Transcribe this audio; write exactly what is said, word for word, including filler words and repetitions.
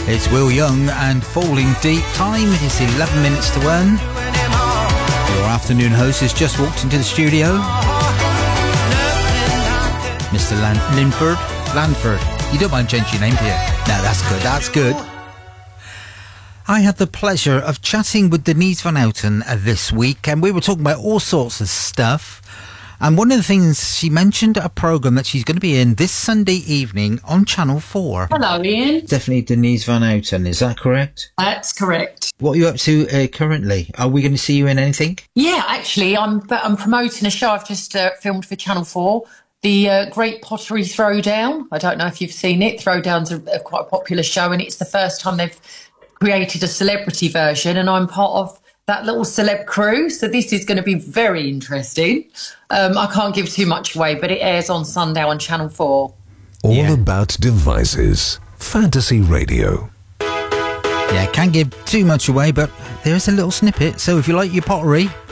It's Will Young and Falling Deep. Time is eleven minutes to one. Your afternoon host has just walked into the studio. Mister Lan- Linford? Lanford. You don't mind changing your name, do you? No, that's good, that's good. I had the pleasure of chatting with Denise Van Outen uh, this week, and we were talking about all sorts of stuff. And one of the things she mentioned, a programme that she's going to be in this Sunday evening on Channel four. Hello, Ian. Definitely Denise Van Outen, is that correct? That's correct. What are you up to uh, currently? Are we going to see you in anything? Yeah, actually, I'm I'm promoting a show I've just uh, filmed for Channel four, the uh, Great Pottery Throwdown. I don't know if you've seen it. Throwdown's a, a quite a popular show, and it's the first time they've created a celebrity version, and I'm part of that little celeb crew, so this is going to be very interesting. Um, I can't give too much away, but it airs on Sunday on Channel four. All Yeah. About Devices. Fantasy Radio. Yeah, can't give too much away, but there is a little snippet. So if you like your pottery,